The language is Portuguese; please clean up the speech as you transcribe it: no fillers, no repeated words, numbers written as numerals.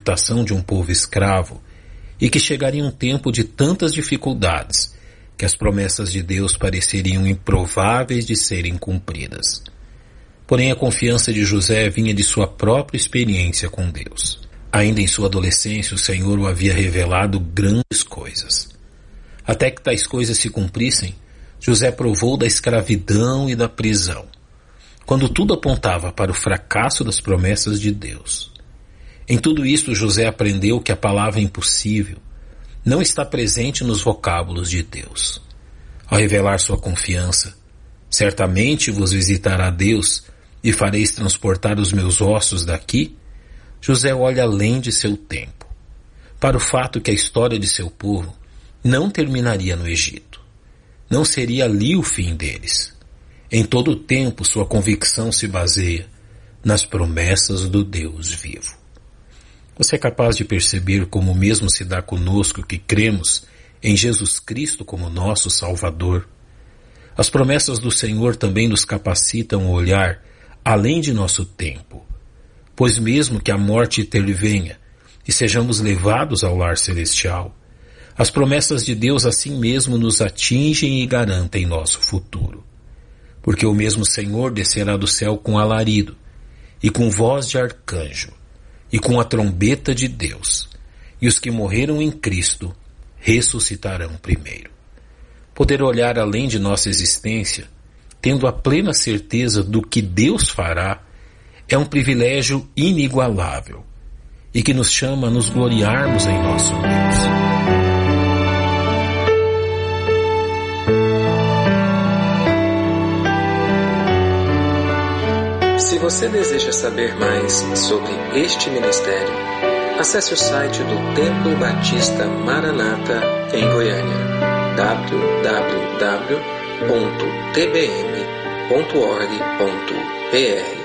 libertação de um povo escravo e que chegaria um tempo de tantas dificuldades que as promessas de Deus pareceriam improváveis de serem cumpridas. Porém, a confiança de José vinha de sua própria experiência com Deus. Ainda em sua adolescência, o Senhor o havia revelado grandes coisas. Até que tais coisas se cumprissem, José provou da escravidão e da prisão, quando tudo apontava para o fracasso das promessas de Deus. Em tudo isto, José aprendeu que a palavra impossível não está presente nos vocábulos de Deus. Ao revelar sua confiança, certamente vos visitará Deus e fareis transportar os meus ossos daqui, José olha além de seu tempo, para o fato que a história de seu povo não terminaria no Egito. Não seria ali o fim deles. Em todo o tempo, sua convicção se baseia nas promessas do Deus vivo. Você é capaz de perceber como o mesmo se dá conosco que cremos em Jesus Cristo como nosso Salvador? As promessas do Senhor também nos capacitam a olhar além de nosso tempo, pois mesmo que a morte intervenha e sejamos levados ao lar celestial, as promessas de Deus assim mesmo nos atingem e garantem nosso futuro. Porque o mesmo Senhor descerá do céu com alarido, e com voz de arcanjo, e com a trombeta de Deus, e os que morreram em Cristo ressuscitarão primeiro. Poder olhar além de nossa existência, tendo a plena certeza do que Deus fará, é um privilégio inigualável, e que nos chama a nos gloriarmos em nosso Deus. Se você deseja saber mais sobre este ministério, acesse o site do Templo Batista Maranata em Goiânia, www.tbm.org.br.